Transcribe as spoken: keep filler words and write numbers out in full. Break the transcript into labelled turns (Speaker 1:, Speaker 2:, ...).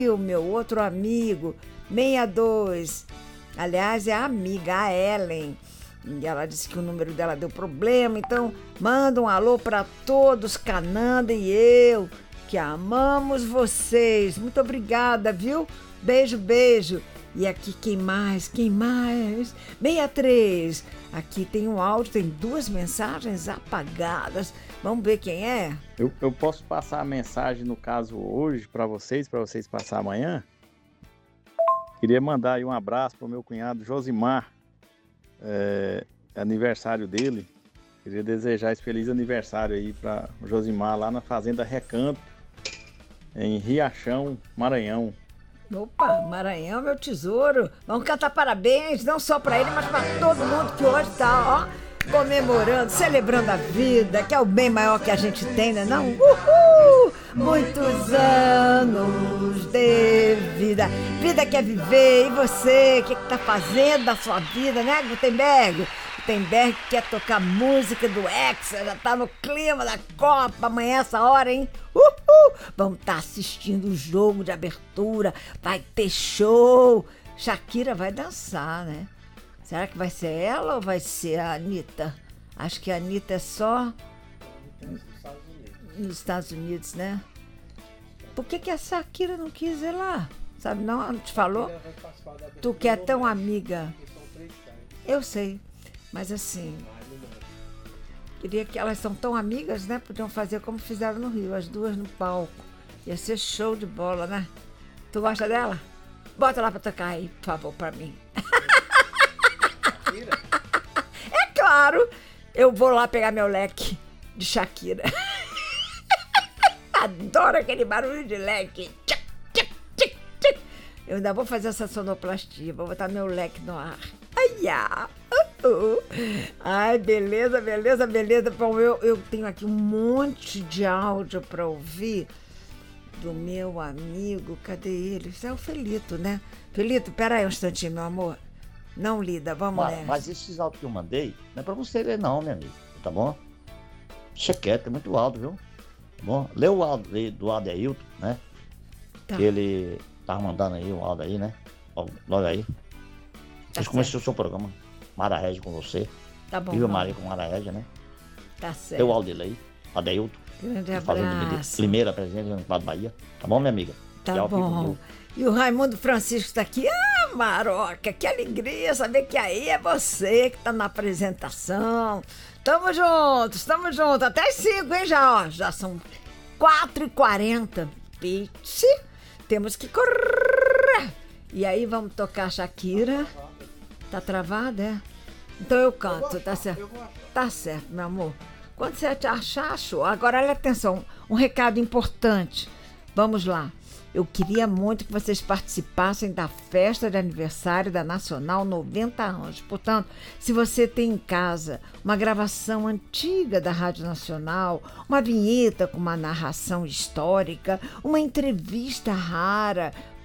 Speaker 1: o meu outro amigo, sessenta e dois. Aliás, é a amiga, a Ellen. E ela disse que o número dela deu problema, então manda um alô para todos, Cananda e eu, que amamos vocês. Muito obrigada, viu? Beijo, beijo. E aqui quem mais? Quem mais? sessenta e três. Aqui tem um áudio, tem duas mensagens apagadas. Vamos ver quem é?
Speaker 2: Eu, eu posso passar a mensagem, no caso, hoje para vocês, para vocês passar amanhã? Queria mandar aí um abraço para o meu cunhado Josimar. É aniversário dele. Queria desejar esse feliz aniversário aí para o Josimar lá na Fazenda Recanto, em Riachão, Maranhão.
Speaker 1: Opa, Maranhão, meu tesouro. Vamos cantar parabéns, não só para ele, mas para todo mundo que hoje tá, ó, comemorando, celebrando a vida, que é o bem maior que a gente tem, né? Não? Uhul! Muitos anos de vida. Vida quer viver. E você, o que, que tá fazendo da sua vida, né, Gutenberg? Gutenberg quer tocar música do Hexa, já tá no clima da Copa amanhã essa hora, hein? Uhul! Vamos estar tá assistindo o jogo de abertura, vai ter show. Shakira vai dançar, né? Será que vai ser ela ou vai ser a Anitta? Acho que a Anitta é só nos Estados Unidos, né? Por que, que a Shakira não quis ir lá? Sabe, não? Ela te falou? Tu que é tão amiga. Eu sei, mas assim, queria que elas são tão amigas, né? Podiam fazer como fizeram no Rio, as duas no palco. Ia ser show de bola, né? Tu gosta dela? Bota lá pra tocar aí, por favor, pra mim. É claro, eu vou lá pegar meu leque de Shakira. Adoro aquele barulho de leque. Tchac, tchac, tchac, tchac. Eu ainda vou fazer essa sonoplastia, vou botar meu leque no ar. Ai, ah, uh, uh. Ai, beleza, beleza, beleza. Bom, eu, eu tenho aqui um monte de áudio para ouvir do meu amigo. Cadê ele? Isso é o Felito, né? Felito, peraí um instantinho, meu amor. Não lida, vamos
Speaker 3: mas,
Speaker 1: nessa.
Speaker 3: Mas esses áudios que eu mandei, não é pra você ler não, meu amigo, tá bom? Deixa quieto, é muito alto, viu? Tá bom? Lê o áudio do Adeilton, né?
Speaker 1: Tá.
Speaker 3: Que ele tava mandando aí um áudio aí, né? Logo aí. Vocês
Speaker 1: Tá
Speaker 3: começou o seu programa, Mara Régia com você.
Speaker 1: Tá bom.
Speaker 3: Viva
Speaker 1: vamos.
Speaker 3: Maria com Mara Régia, né?
Speaker 1: Tá certo.
Speaker 3: Lê o áudio dele aí, Adeilton.
Speaker 1: Grande
Speaker 3: Fazendo
Speaker 1: abraço.
Speaker 3: primeira presidente do Estado da Bahia. Tá bom, minha amiga?
Speaker 1: Tá
Speaker 3: Tchau,
Speaker 1: bom. E o Raimundo Francisco está aqui. Ah, Maroca, que alegria saber que aí é você que tá na apresentação. Tamo juntos, tamo juntos. Até as cinco, hein, já, ó. Já são quatro e quarenta. Piche, temos que correr. E aí vamos tocar Shakira. Tá travada, é? Então eu canto, tá certo? Tá certo, meu amor. Quando você achar, achou. Agora, olha atenção, um recado importante. Vamos lá. Eu queria muito que vocês participassem da festa de aniversário da Nacional noventa anos. Portanto, se você tem em casa uma gravação antiga da Rádio Nacional, uma vinheta com uma narração histórica, uma entrevista rara,